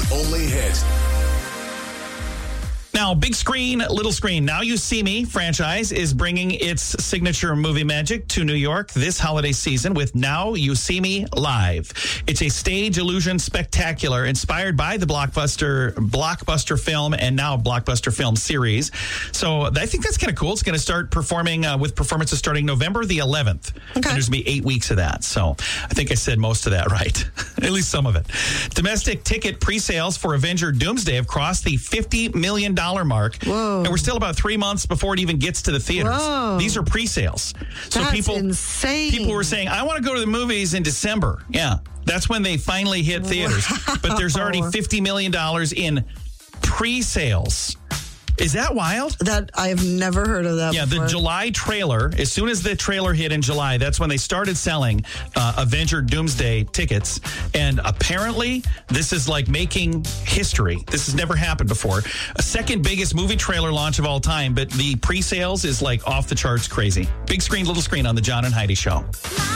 only hit. Now, big screen, little screen. Now You See Me franchise is bringing its signature movie magic to New York this holiday season with Now You See Me Live. It's a stage illusion spectacular inspired by the blockbuster film and now blockbuster film series. So I think that's kind of cool. It's going to start performing with performances starting November the 11th. Okay. And there's going to be 8 weeks of that. So I think I said most of that right, at least some of it. Domestic ticket pre-sales for Avenger Doomsday have crossed the $50 million mark. Whoa. And we're still about 3 months before it even gets to the theaters. Whoa. These are pre-sales. So That's insane. People were saying, I want to go to the movies in December. Yeah, that's when they finally hit theaters. Wow. But there's already $50 million in pre-sales. Is that wild? That I have never heard of that. Yeah, before. the July trailer, as soon as the trailer hit in July, that's when they started selling Avenger Doomsday tickets. And apparently, this is like making history. This has never happened before. A second biggest movie trailer launch of all time, but the pre-sales is like off the charts crazy. Big screen, little screen on the John and Heidi Show.